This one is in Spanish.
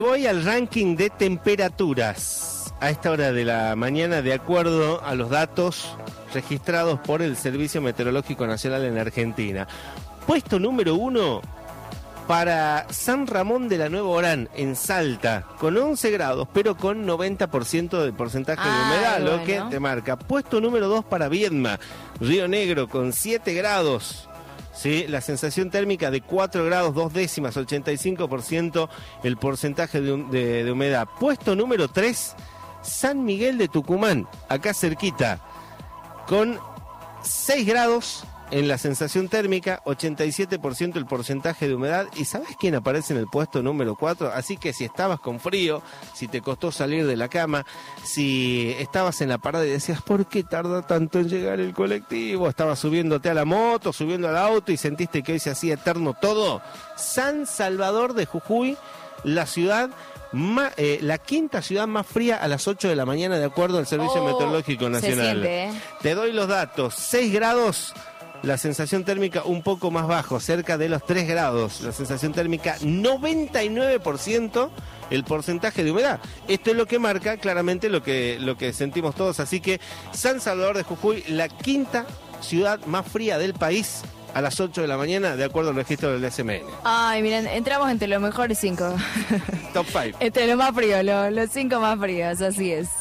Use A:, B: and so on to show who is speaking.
A: Voy al ranking de temperaturas a esta hora de la mañana de acuerdo a los datos registrados por el Servicio Meteorológico Nacional en Argentina. Puesto número 1 para San Ramón de la Nueva Orán, en Salta, con 11 grados, pero con 90% de porcentaje de humedad,
B: bueno.
A: Lo que te marca. Puesto número 2 para Viedma, Río Negro, con 7 grados. Sí, la sensación térmica de 4 grados, 2 décimas, 85% el porcentaje de humedad. Puesto número 3, San Miguel de Tucumán, acá cerquita, con 6 grados en la sensación térmica, 87% el porcentaje de humedad. ¿Y sabes quién aparece en el puesto número 4? Así que si estabas con frío, si te costó salir de la cama, si estabas en la parada y decías, ¿por qué tarda tanto en llegar el colectivo? Estabas subiéndote a la moto, subiendo al auto y sentiste que hoy se hacía eterno todo. San Salvador de Jujuy, la ciudad... la quinta ciudad más fría a las 8 de la mañana de acuerdo al Servicio Meteorológico Nacional.
B: Se siente, ¿eh?
A: Te doy los datos, 6 grados, la sensación térmica un poco más bajo, cerca de los 3 grados, la sensación térmica 99% el porcentaje de humedad. Esto es lo que marca claramente lo que sentimos todos, así que San Salvador de Jujuy, la quinta ciudad más fría del país, a las 8 de la mañana, de acuerdo al registro del SMN.
B: Ay, miren, entramos entre los mejores 5.
A: Top 5.
B: Entre los más fríos, los 5 más fríos, así es.